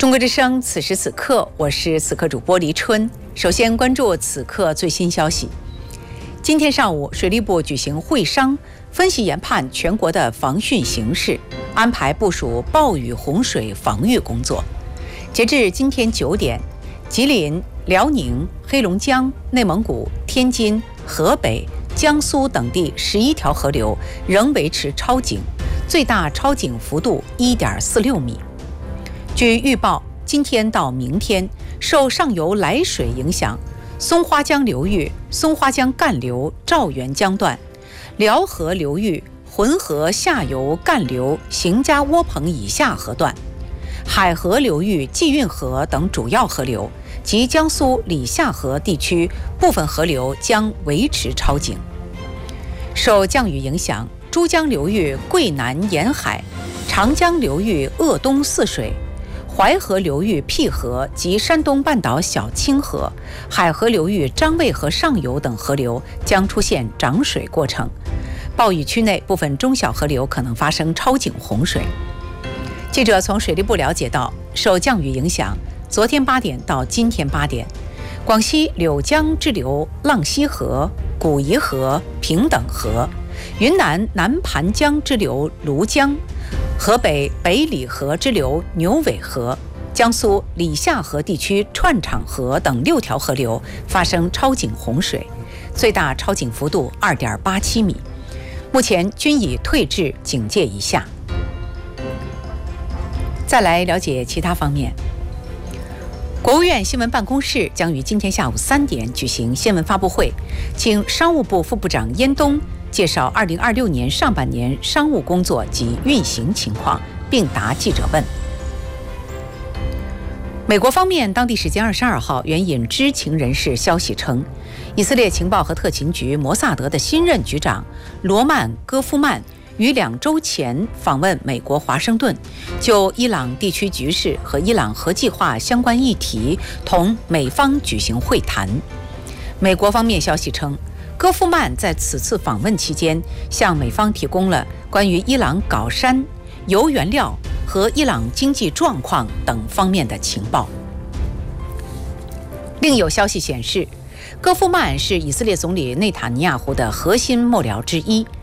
中国之声，此时此刻，我是此刻主播黎春。首先关注此刻最新消息。今天上午，水利部举行会商，分析研判全国的防汛形势，安排部署暴雨洪水防御工作。截至今天9点，吉林、辽宁、黑龙江、内蒙古、天津、河北、江苏等地11条河流仍维持超警，最大超警幅度1.46米。据预报，今天到明天，受上游来水影响，松花江流域、松花江干流赵源江段、辽河流域浑河下游干流邢家窝棚以下河段、海河流域济运河等主要河流及江苏里夏河地区部分河流将维持超警。受降雨影响，珠江流域桂南沿海、长江流域鄂东泗水、淮河流域辟河及山东半岛小清河、海河流域张卫河上游等河流将出现涨水过程。暴雨区内部分中小河流可能发生超警洪水。记者从水利部了解到，受降雨影响，昨天8点到今天8点，广西柳江支流浪溪河、古沂河、平等河，云南南盘江支流庐江，河北北里河支流牛尾河，江苏里夏河地区串场河等6条河流发生超警洪水，最大超警幅度2.87米，目前均已退至警戒以下。再来了解其他方面。国务院新闻办公室将于今天下午3点举行新闻发布会，请商务部副部长燕东介绍2026年上半年商务工作及运行情况，并答记者问。美国方面当地时间22号援引知情人士消息称，以色列情报和特勤局摩萨德的新任局长罗曼·戈夫曼于2周前访问美国华盛顿，就伊朗地区局势和伊朗核计划相关议题同美方举行会谈。美国方面消息称，戈夫曼在此次访问期间向美方提供了关于伊朗镐山、铀原料和伊朗经济状况等方面的情报。另有消息显示，戈夫曼是以色列总理内塔尼亚胡的核心幕僚之一，